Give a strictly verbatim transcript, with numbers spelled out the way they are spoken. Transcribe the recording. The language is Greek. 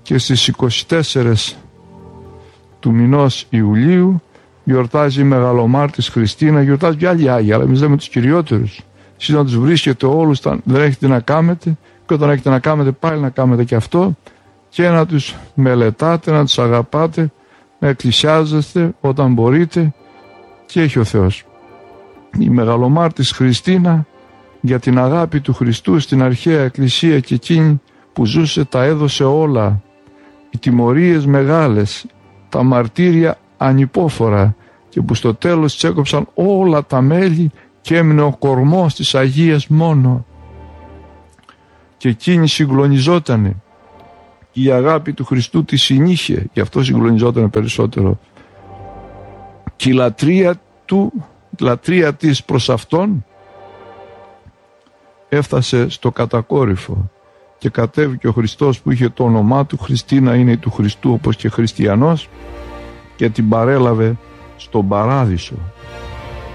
και στις είκοσι τέσσερις του μηνός Ιουλίου γιορτάζει η Μεγαλομάρτης Χριστίνα, γιορτάζει και άλλοι Άγιοι, αλλά εμείς λέμε τους κυριότερους. Εσείς να τους βρίσκετε όλους, δεν έχετε να κάνετε, και όταν έχετε να κάνετε πάλι να κάνετε και αυτό, και να τους μελετάτε, να τους αγαπάτε, να εκκλησιάζεστε όταν μπορείτε, και έχει ο Θεός. Η Μεγαλομάρτης Χριστίνα για την αγάπη του Χριστού στην αρχαία εκκλησία και εκείνη που ζούσε τα έδωσε όλα. Οι τιμωρίες μεγάλες, τα μαρτύρια ανυπόφορα, και που στο τέλος τσέκοψαν όλα τα μέλη και έμεινε ο κορμός της Αγίας μόνο. Και εκείνη συγκλονιζότανε. Η αγάπη του Χριστού τη συνήχε, γι' αυτό συγκλονιζότανε περισσότερο. Και η λατρεία του, η λατρεία της προς Αυτόν έφτασε στο κατακόρυφο, και κατέβηκε ο Χριστός που είχε το όνομά του, Χριστίνα είναι η του Χριστού όπως και χριστιανός, και την παρέλαβε στον Παράδεισο.